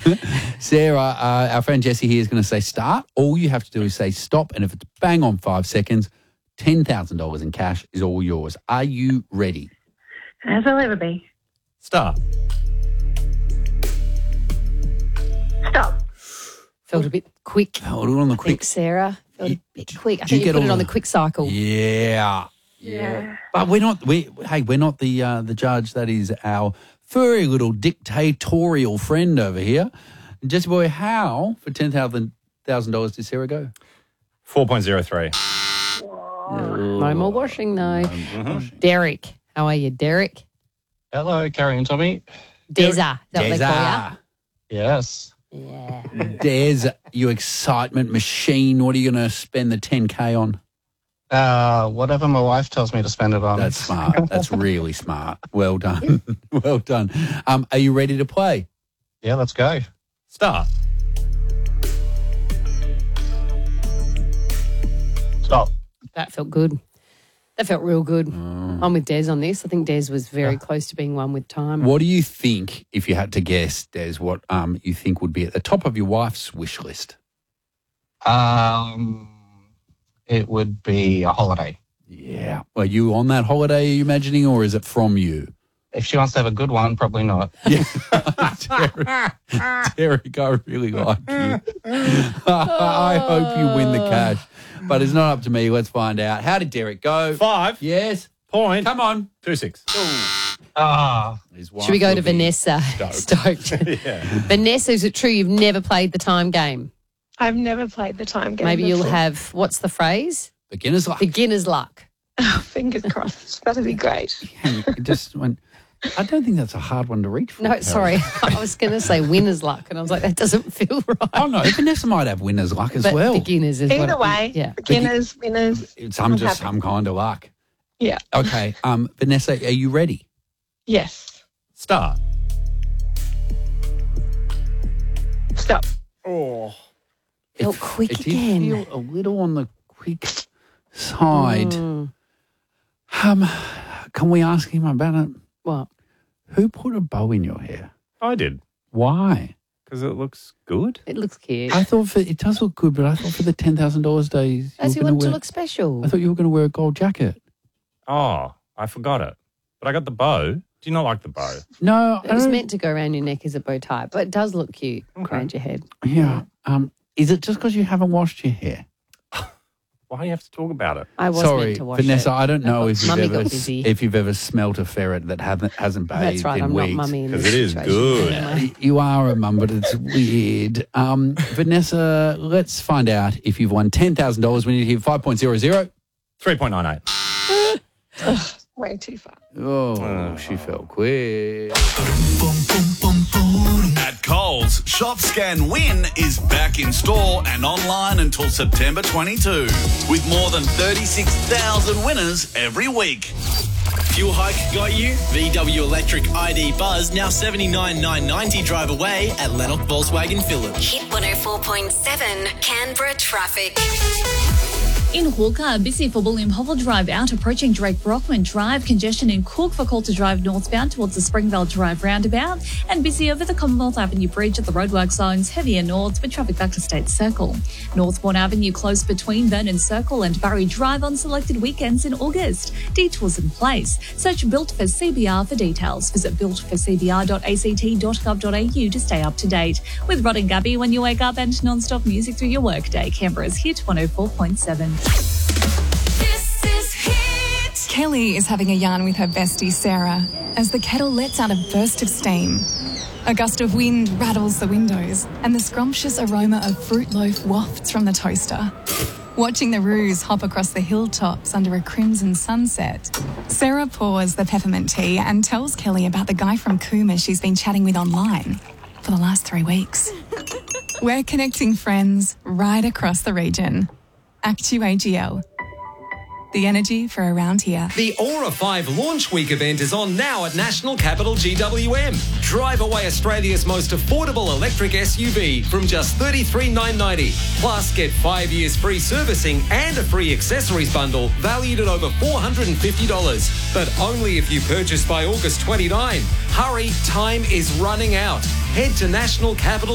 Sarah, our friend Jessie here is going to say start. All you have to do is say stop, and if it's bang on 5 seconds, $10,000 in cash is all yours. Are you ready? As I'll ever be. Start. Stop. Felt a bit quick. Hold on the quick. Thanks, Sarah. Felt a bit quick. I did you think you get put it all on the the- quick cycle. Yeah. But we're not the judge. That is our furry little dictatorial friend over here. Jesse boy, how for $10,000 did Sarah go? 4.03. No more washing, though. Derek. How are you, Derek? Hello, Carrie and Tommy. Deza. Is that what they call Yes. you? Yeah. Des, you excitement machine. What are you going to spend the 10K on? Whatever my wife tells me to spend it on. That's smart. That's really smart. Well done. Well done. Are you ready to play? Yeah, let's go. Start. Stop. That felt good. That felt real good. I'm with Des on this. I think Des was very close to being one with time. What do you think, if you had to guess, Des, what you think would be at the top of your wife's wish list? It would be a holiday. Yeah. Are you on that holiday, are you imagining, or is it from you? If she wants to have a good one, probably not. Yeah. Derek, I really like you. I hope you win the cash. But it's not up to me. Let's find out. How did Derek go? 5. Yes. Point. Come on. 26. His wife Should we go will to be Vanessa? Stoked. Vanessa, is it true you've never played the time game? I've never played the time game. Maybe you'll before. have, what's the phrase? Beginner's luck. Beginner's luck. Oh, fingers crossed. That'd be great. It just went. I don't think that's a hard one to reach for. No, Carrie. sorry. I was going to say winner's luck, and I was like, that doesn't feel right. Oh, no. Vanessa might have winner's luck as But well. beginners is Either what way, Yeah. beginners, winners. It's I'm just happy. some kind of luck. Yeah. Okay. Vanessa, are you ready? Yes. Start. Stop. Oh. Felt quick it again. did feel a little on the quick side. Can we ask him about it? What? Who put a bow in your hair? I did. Why? Because it looks good. It looks cute. I thought it does look good, but I thought for the $10,000 days, As you were gonna want to wear- look special. I thought you were going to wear a gold jacket. Oh, I forgot it. But I got the bow. Do you not like the bow? No, It was meant to go around your neck as a bow tie, but it does look cute around your head. Yeah. Is it just because you haven't washed your hair? Why do you have to talk about it? I was Sorry, meant to wash Vanessa. it. I don't know if Mummy you've got ever busy. smelt a ferret that hasn't bathed That's right, in I'm weeks. not mummy in this 'Cause it is situation. good. Anyway. You are a mum, but it's weird. Vanessa, let's find out if you've won $10,000. We need to hear 5.00. 3.98. Way too far. Oh, she felt quick. At Coles, Shop Scan Win is back in store and online until September 22, with more than 36,000 winners every week. Fuel hike got you? VW Electric ID Buzz now $79,990 drive away at Lennox Volkswagen Phillips. Hit 104.7 Canberra traffic. In Hawker, busy for William Hovell Drive out approaching Drake Brockman Drive, congestion in Cook for Coulter Drive northbound towards the Springvale Drive roundabout, and busy over the Commonwealth Avenue Bridge at the roadwork zones, heavier north with traffic back to State Circle. Northbourne Avenue close between Vernon Circle and Barry Drive on selected weekends in August. Detours in place. Search Built for CBR for details. Visit builtforcbr.act.gov.au to stay up to date. With Rod and Gabby when you wake up and non-stop music through your workday. Canberra's Hit 104.7. This is Hit. Kelly is having a yarn with her bestie Sarah as the kettle lets out a burst of steam. A gust of wind rattles the windows and the scrumptious aroma of fruit loaf wafts from the toaster. Watching the roos hop across the hilltops under a crimson sunset, Sarah pours the peppermint tea and tells Kelly about the guy from Cooma she's been chatting with online for the last 3 weeks. We're connecting friends right across the region. Actu-AGL. The energy for around here. The Aura 5 Launch Week event is on now at National Capital GWM. Drive away Australia's most affordable electric SUV from just $33,990. Plus, get 5 years free servicing and a free accessories bundle valued at over $450. But only if you purchase by August 29. Hurry, time is running out. Head to National Capital